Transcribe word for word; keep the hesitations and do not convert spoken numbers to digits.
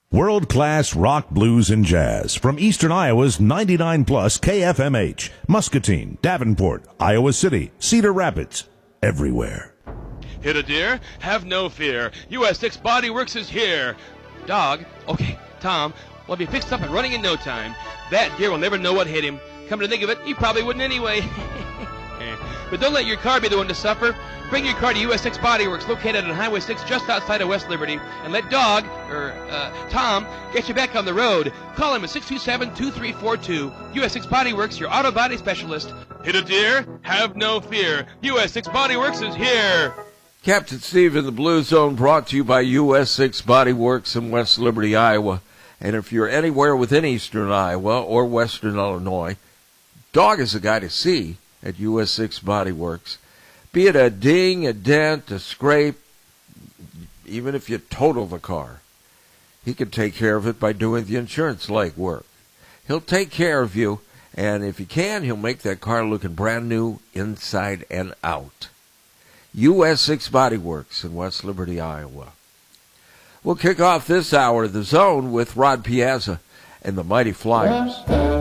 World-class rock, blues, and jazz from Eastern Iowa's ninety-nine plus K F M H, Muscatine, Davenport, Iowa City, Cedar Rapids, everywhere. Hit a deer? Have no fear. U S six Body Works is here. Dog? Okay, Tom, will be fixed up and running in no time. That deer will never know what hit him. Come to think of it, he probably wouldn't anyway. But don't let your car be the one to suffer. Bring your car to U S six Body Works, located on Highway six just outside of West Liberty, and let Dog, or uh, Tom, get you back on the road. Call him at six two seven, two three four two. U S six Body Works, your auto body specialist. Hit a deer? Have no fear. U S six Body Works is here. Captain Steve in the Blue Zone, brought to you by U S six Body Works in West Liberty, Iowa. And if you're anywhere within eastern Iowa or western Illinois, Dog is the guy to see at U S six Body Works. Be it a ding, a dent, a scrape, even if you total the car, he can take care of it by doing the insurance legwork. He'll take care of you, and if he can, he'll make that car looking brand new inside and out. U S six Body Works in West Liberty, Iowa. We'll kick off this hour of The Zone with Rod Piazza and the Mighty Flyers.